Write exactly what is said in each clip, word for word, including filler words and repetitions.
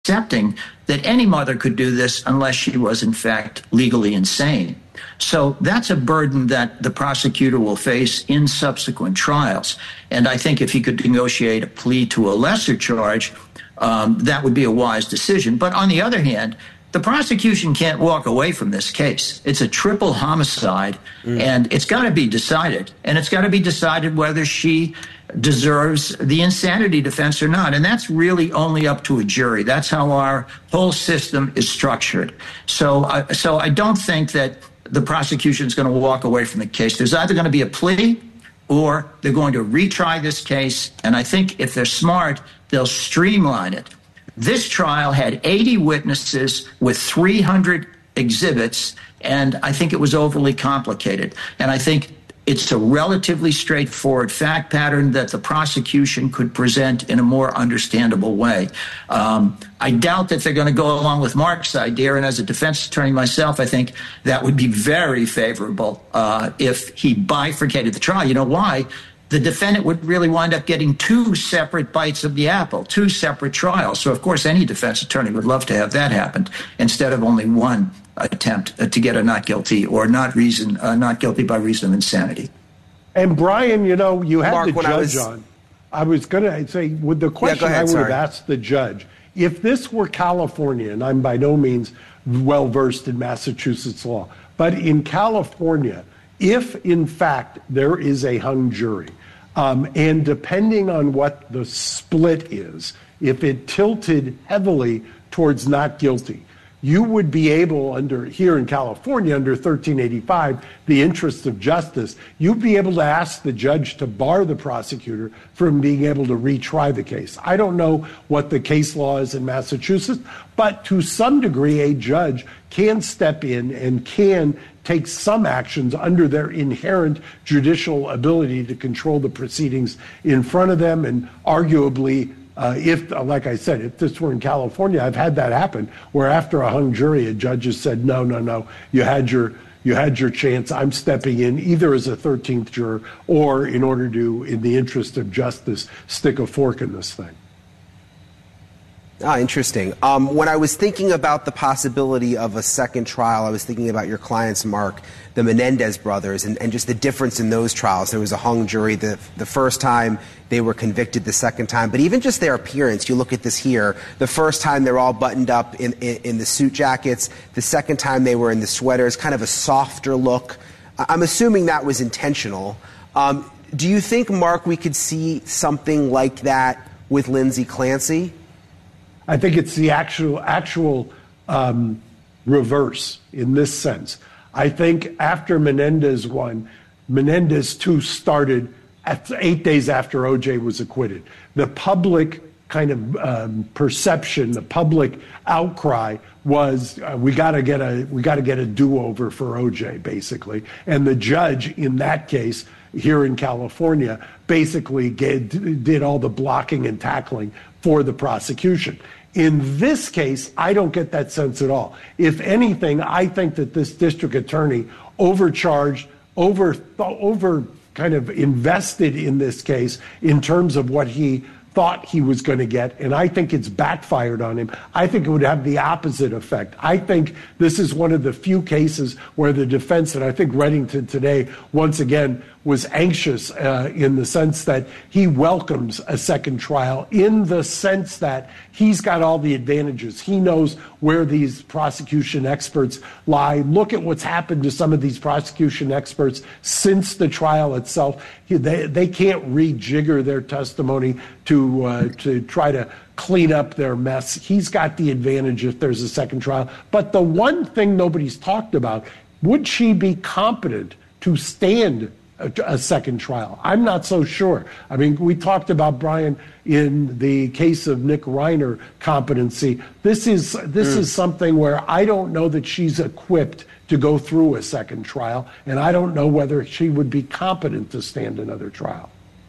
accepting that any mother could do this unless she was, in fact, legally insane. So that's a burden that the prosecutor will face in subsequent trials. And I think if he could negotiate a plea to a lesser charge, um, that would be a wise decision. But on the other hand, the prosecution can't walk away from this case. It's a triple homicide, mm. and it's got to be decided. And it's got to be decided whether she deserves the insanity defense or not. And that's really only up to a jury. That's how our whole system is structured. So, uh, so I don't think that the prosecution is going to walk away from the case. There's either going to be a plea or they're going to retry this case. And I think if they're smart, they'll streamline it. This trial had eighty witnesses with three hundred exhibits, and I think it was overly complicated. And I think it's a relatively straightforward fact pattern that the prosecution could present in a more understandable way. Um, I doubt that they're going to go along with Mark's idea, and as a defense attorney myself, I think that would be very favorable uh, if he bifurcated the trial. You know why? The defendant would really wind up getting two separate bites of the apple, two separate trials. So, of course, any defense attorney would love to have that happen instead of only one attempt to get a not guilty or not reason, uh, not guilty by reason of insanity. And, Brian, you know, you had Mark, the judge I was... on. I was going to say, with the question yeah, ahead, I would sorry. have asked the judge, if this were California, and I'm by no means well-versed in Massachusetts law, but in California, if, in fact, there is a hung jury, Um, and depending on what the split is, if it tilted heavily towards not guilty, you would be able, under here in California, under thirteen eighty-five, the interests of justice, you'd be able to ask the judge to bar the prosecutor from being able to retry the case. I don't know what the case law is in Massachusetts, but to some degree, a judge can step in and can take some actions under their inherent judicial ability to control the proceedings in front of them. And arguably, uh, if, like I said, if this were in California, I've had that happen, where after a hung jury, a judge has said, no, no, no, you had your you had your chance. I'm stepping in either as a thirteenth juror or in order to, in the interest of justice, stick a fork in this thing. Ah, interesting. Um, when I was thinking about the possibility of a second trial, I was thinking about your clients, Mark, the Menendez brothers, and, and just the difference in those trials. There was a hung jury the, the first time, they were convicted the second time. But even just their appearance, you look at this here, the first time they're all buttoned up in, in, in the suit jackets. The second time they were in the sweaters, kind of a softer look. I'm assuming that was intentional. Um, do you think, Mark, we could see something like that with Lindsay Clancy? I think it's the actual actual um, reverse in this sense. I think after Menendez won, Menendez too started at eight days after O J was acquitted. The public kind of um, perception, the public outcry was uh, we got to get a we got to get a do-over for O J, basically. And the judge in that case here in California basically get, did all the blocking and tackling for the prosecution. In this case, I don't get that sense at all. If anything, I think that this district attorney overcharged, over, over kind of invested in this case in terms of what he thought he was going to get, and I think it's backfired on him. I think it would have the opposite effect. I think this is one of the few cases where the defense, and I think Reddington today, once again, was anxious uh, in the sense that he welcomes a second trial, in the sense that he's got all the advantages. He knows where these prosecution experts lie. Look at what's happened to some of these prosecution experts since the trial itself. They, they can't rejigger their testimony to uh, to try to clean up their mess. He's got the advantage if there's a second trial. But the one thing nobody's talked about, would she be competent to stand a, a second trial? I'm not so sure. I mean, we talked about, Brian, in the case of Nick Reiner, competency. This is this mm. is something where I don't know that she's equipped to go through a second trial, and I don't know whether she would be competent to stand another trial.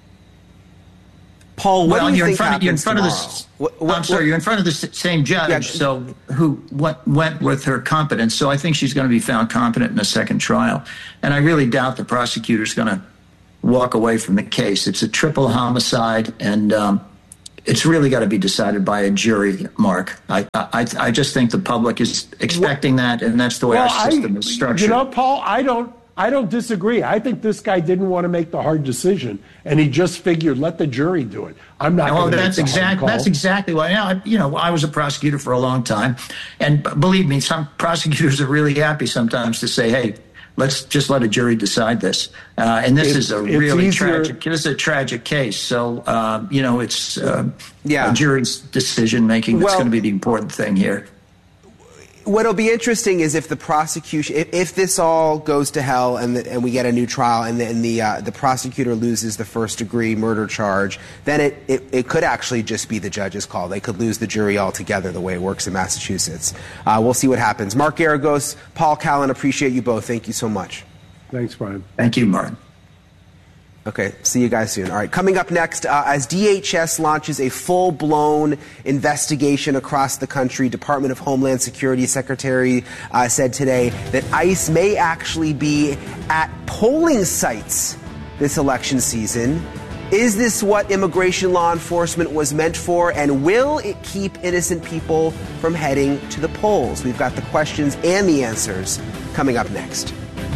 Paul, what well, do you you're think in front, you're in front tomorrow? of the. What, what, I'm sorry, what, you're in front of the same judge, yeah. so who what went with her competence. So I think she's going to be found competent in a second trial, and I really doubt the prosecutor's going to walk away from the case. It's a triple homicide, and um, it's really got to be decided by a jury, Mark. I, I I just think the public is expecting that, and that's the way well, our system I, is structured. You know, Paul, I don't I don't disagree. I think this guy didn't want to make the hard decision, and he just figured, let the jury do it. I'm not well, going to that's make the hard exactly call. That's exactly why. Now, you know, I was a prosecutor for a long time, and believe me, some prosecutors are really happy sometimes to say, hey, let's just let a jury decide this. Uh, and this it's, is a really tragic, this is a tragic case. So, uh, you know, it's uh, yeah. a jury's decision making that's well, going to be the important thing here. What'll be interesting is if the prosecution, if, if this all goes to hell and the, and we get a new trial and the and the, uh, the prosecutor loses the first degree murder charge, then it, it, it could actually just be the judge's call. They could lose the jury altogether the way it works in Massachusetts. Uh, we'll see what happens. Mark Geragos, Paul Callan, appreciate you both. Thank you so much. Thanks, Brian. Thank you, Martin. Okay, see you guys soon. All right, coming up next, uh, as D H S launches a full-blown investigation across the country, Department of Homeland Security Secretary uh, said today that ICE may actually be at polling sites this election season. Is this what immigration law enforcement was meant for, and will it keep innocent people from heading to the polls? We've got the questions and the answers coming up next.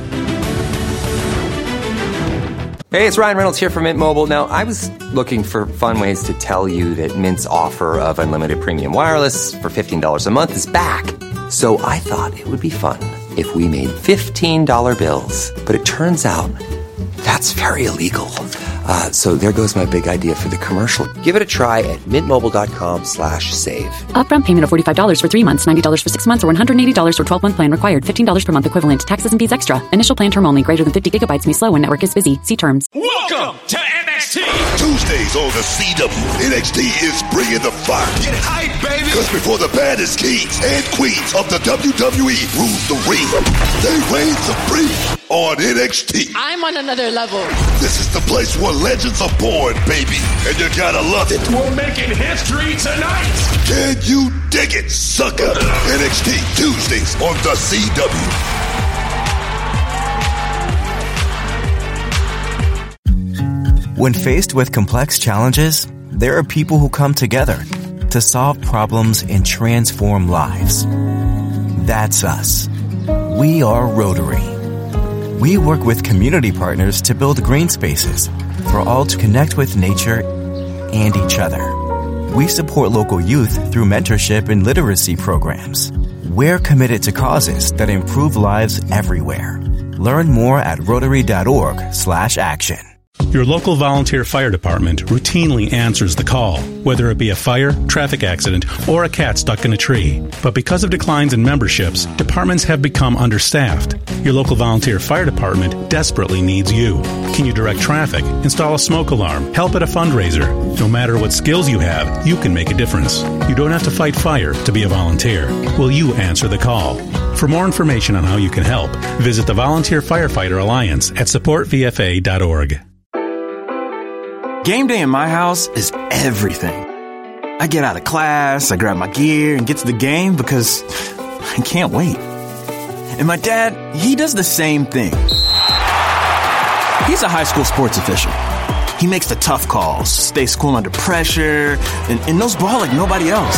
Hey, it's Ryan Reynolds here from Mint Mobile. Now, I was looking for fun ways to tell you that Mint's offer of unlimited premium wireless for fifteen dollars a month is back. So I thought it would be fun if we made fifteen dollar bills. But it turns out that's very illegal. Uh, so there goes my big idea for the commercial. Give it a try at mintmobile.com slash save. Upfront payment of forty-five dollars for three months, ninety dollars for six months, or one hundred eighty dollars for twelve-month plan required. fifteen dollars per month equivalent. Taxes and fees extra. Initial plan term only. Greater than fifty gigabytes may slow when network is busy. See terms. Welcome to N X T. Tuesdays on the C W. N X T is bringing the fire. Get hype, baby. Because before the baddest kings and queens of the W W E rule the ring, they reign supreme on N X T. I'm on another level. This is the place where legends are born, baby. And you gotta love it. We're making history tonight. Can you dig it, sucker? N X T Tuesdays on the C W. When faced with complex challenges, there are people who come together to solve problems and transform lives. That's us. We are Rotary. We work with community partners to build green spaces for all to connect with nature and each other. We support local youth through mentorship and literacy programs. We're committed to causes that improve lives everywhere. Learn more at rotary.org slash action. Your local volunteer fire department routinely answers the call, whether it be a fire, traffic accident, or a cat stuck in a tree. But because of declines in memberships, departments have become understaffed. Your local volunteer fire department desperately needs you. Can you direct traffic, install a smoke alarm, help at a fundraiser? No matter what skills you have, you can make a difference. You don't have to fight fire to be a volunteer. Will you answer the call? For more information on how you can help, visit the Volunteer Firefighter Alliance at support v f a dot org. Game day in my house is everything. I get out of class, I grab my gear, and get to the game because I can't wait. And my dad, he does the same thing. He's a high school sports official. He makes the tough calls, stays cool under pressure, and, and knows ball like nobody else.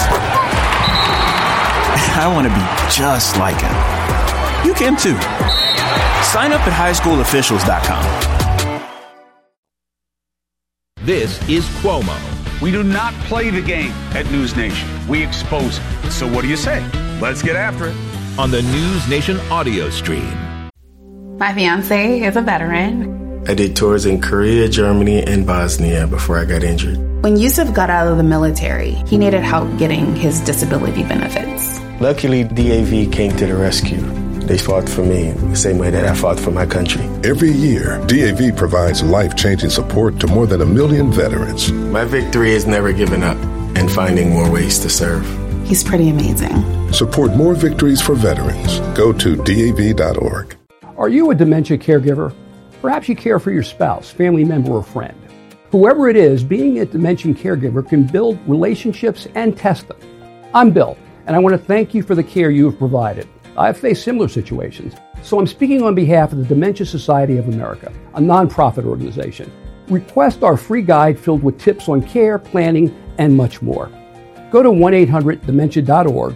I want to be just like him. You can too. Sign up at high school officials dot com. This is Cuomo. We do not play the game at News Nation. We expose it. So what do you say? Let's get after it. On the News Nation audio stream. My fiance is a veteran. I did tours in Korea, Germany, and Bosnia before I got injured. When Yusuf got out of the military, he needed help getting his disability benefits. Luckily, D A V came to the rescue. They fought for me the same way that I fought for my country. Every year, D A V provides life-changing support to more than a million veterans. My victory is never giving up and finding more ways to serve. He's pretty amazing. Support more victories for veterans. Go to D A V dot org. Are you a dementia caregiver? Perhaps you care for your spouse, family member, or friend. Whoever it is, being a dementia caregiver can build relationships and test them. I'm Bill, and I want to thank you for the care you have provided. I've faced similar situations, so I'm speaking on behalf of the Dementia Society of America, a nonprofit organization. Request our free guide filled with tips on care, planning, and much more. Go to one eight hundred dementia dot org